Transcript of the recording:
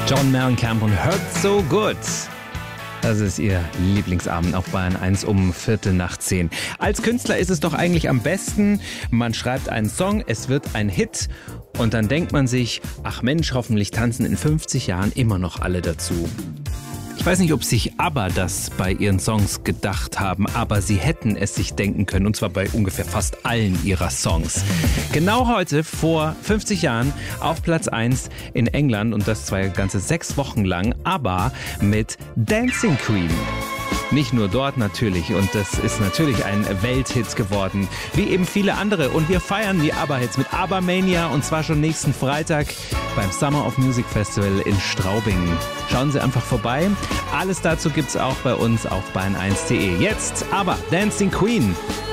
John Mellencamp und Hurt So Good. Das ist Ihr Lieblingsabend auf Bayern 1 um 10:15. Als Künstler ist es doch eigentlich am besten, man schreibt einen Song, es wird ein Hit und dann denkt man sich, ach Mensch, hoffentlich tanzen in 50 Jahren immer noch alle dazu. Ich weiß nicht, ob sich ABBA das bei ihren Songs gedacht haben, aber sie hätten es sich denken können, und zwar bei ungefähr fast allen ihrer Songs. Genau heute, vor 50 Jahren, auf Platz 1 in England, und das ganze 6 Wochen lang, ABBA mit Dancing Queen. Nicht nur dort natürlich, und das ist natürlich ein Welthit geworden, wie eben viele andere. Und wir feiern die ABBA-Hits mit ABBA Mania, und zwar schon nächsten Freitag beim Summer of Music Festival in Straubing. Schauen Sie einfach vorbei. Alles dazu gibt's auch bei uns auf bayern1.de. Jetzt aber Dancing Queen.